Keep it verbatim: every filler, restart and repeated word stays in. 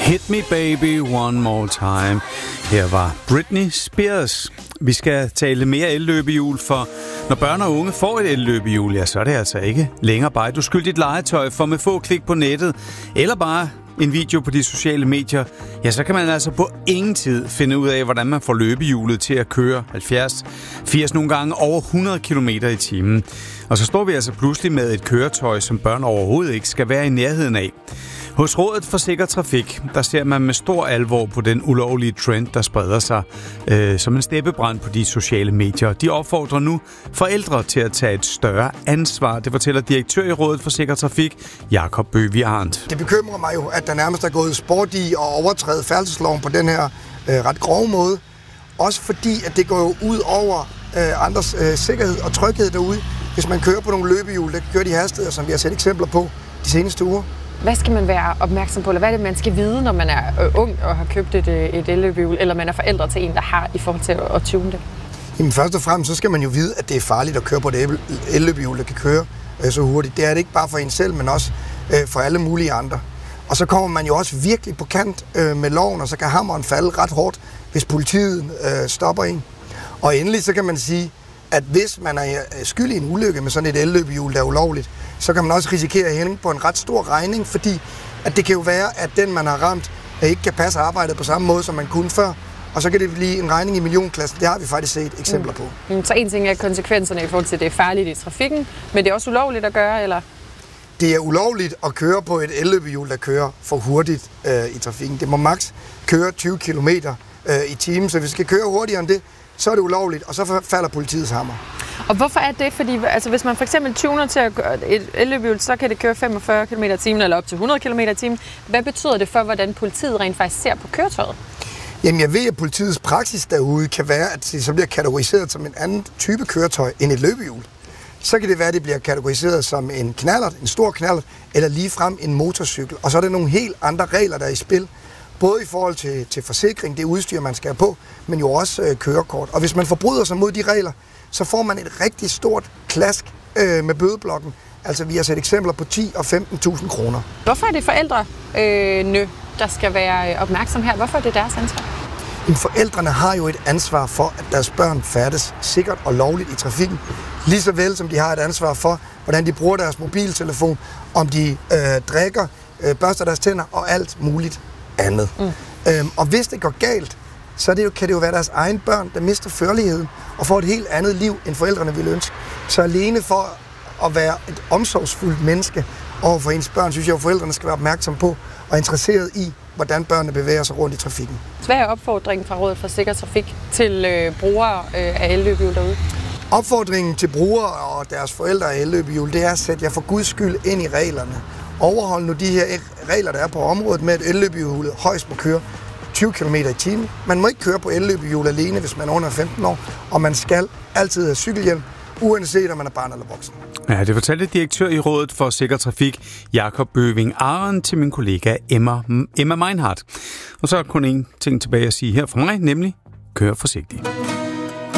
Hit Me Baby One More Time. Her var Britney Spears. Vi skal tale mere elløbehjul, for når børn og unge får et elløbehjul, ja, så er det altså ikke længere bare et uskyldigt legetøj, for med få klik på nettet, eller bare en video på de sociale medier, ja, så kan man altså på ingen tid finde ud af, hvordan man får løbehjulet til at køre halvfjerds, firs nogle gange over hundrede kilometer i timen. Og så står vi altså pludselig med et køretøj, som børn overhovedet ikke skal være i nærheden af. Hos Rådet for Sikker Trafik, der ser man med stor alvor på den ulovlige trend, der spreder sig øh, som en steppebrand på de sociale medier. De opfordrer nu forældre til at tage et større ansvar. Det fortæller direktør i Rådet for Sikker Trafik, Jakob Bøvig Arndt. Det bekymrer mig jo, at der nærmest er gået sport i at overtræde færdselsloven på den her øh, ret grove måde. Også fordi, at det går jo ud over øh, andres øh, sikkerhed og tryghed derude, hvis man kører på nogle løbehjul, der kører de hastigheder, som vi har set eksempler på de seneste uger. Hvad skal man være opmærksom på, eller hvad er det, man skal vide, når man er øh, ung og har købt et, et elløbehjul, eller man er forældre til en, der har, i forhold til at, at tune det? Jamen først og fremmest, så skal man jo vide, at det er farligt at køre på et elløbehjul, der kan køre øh, så hurtigt. Det er det ikke bare for en selv, men også øh, for alle mulige andre. Og så kommer man jo også virkelig på kant øh, med loven, og så kan hammeren falde ret hårdt, hvis politiet øh, stopper en. Og endelig så kan man sige, at hvis man er skyld i en ulykke med sådan et elløbehjul, der er ulovligt, så kan man også risikere at hænge på en ret stor regning, fordi at det kan jo være, at den, man har ramt, ikke kan passe arbejdet på samme måde, som man kunne før. Og så kan det blive en regning i millionklassen. Det har vi faktisk set eksempler på. Mm. Så en ting er konsekvenserne i forhold til, at det er farligt i trafikken, men det er også ulovligt at gøre, eller? Det er ulovligt at køre på et elløbehjul, der kører for hurtigt øh, i trafikken. Det må maks køre tyve kilometer øh, i timen, så hvis vi skal køre hurtigere end det, så er det ulovligt, og så falder politiets hammer. Og hvorfor er det? Fordi altså, hvis man for eksempel tuner til at køre et elløbehjul, så kan det køre femogfyrre kilometer i timen eller op til hundrede kilometer i timen. Hvad betyder det for, hvordan politiet rent faktisk ser på køretøjet? Jamen, jeg ved, at politiets praksis derude kan være, at det så bliver kategoriseret som en anden type køretøj end et løbehjul. Så kan det være, at det bliver kategoriseret som en knallert, en stor knallert, eller ligefrem en motorcykel. Og så er der nogle helt andre regler, der er i spil. Både i forhold til, til forsikring, det udstyr, man skal have på, men jo også øh, kørekort. Og hvis man forbryder sig mod de regler, så får man et rigtig stort klask øh, med bødeblokken. Altså, vi har set eksempler på ti og femten tusind kroner. Hvorfor er det forældrene, øh, der skal være opmærksom her? Hvorfor er det deres ansvar? Jamen, forældrene har jo et ansvar for, at deres børn færdes sikkert og lovligt i trafikken. Lige så vel som de har et ansvar for, hvordan de bruger deres mobiltelefon, om de øh, drikker, øh, børster deres tænder og alt muligt andet. Mm. Øhm, og hvis det går galt, så det jo, kan det jo være deres egen børn, der mister førligheden og får et helt andet liv, end forældrene ville ønske. Så alene for at være et omsorgsfuldt menneske over for ens børn, synes jeg, at forældrene skal være opmærksom på og interesseret i, hvordan børnene bevæger sig rundt i trafikken. Hvad er opfordringen fra Rådet for Sikker Trafik til øh, brugere øh, af elløbehjul derude? Opfordringen til brugere og deres forældre af elløbehjul, det er at sætte jer for guds skyld ind i reglerne. Overhold nu de her regler, der er på området med, at elløbehjulet højst må køre tyve kilometer i timen. Man må ikke køre på elløbehjul alene, hvis man er under femten år, og man skal altid have cykelhjelm, uanset om man er barn eller voksen. Ja, det fortalte direktør i Rådet for Sikker Trafik, Jakob Bøving Arndt, til min kollega Emma, Emma Meinhardt. Og så er kun en ting tilbage at sige her fra mig, nemlig kør forsigtigt.